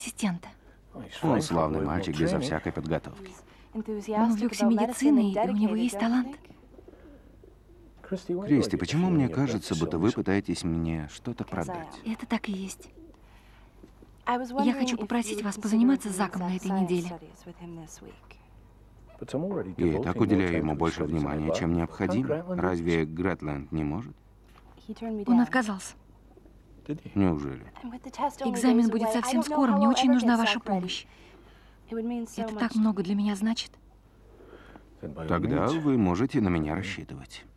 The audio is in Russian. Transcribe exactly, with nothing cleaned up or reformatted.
ассистента. Он славный мальчик безо всякой подготовки. Он увлекся медициной, и у него есть талант. Кристи, почему мне кажется, будто вы пытаетесь мне что-то продать? Это так и есть. Я хочу попросить вас позаниматься с Заком на этой неделе. Я и так уделяю ему больше внимания, чем необходимо. Разве Гретленд не может? Он отказался. Неужели? Экзамен будет совсем скоро, мне очень нужна ваша помощь. Это так много для меня значит. Тогда вы можете на меня рассчитывать.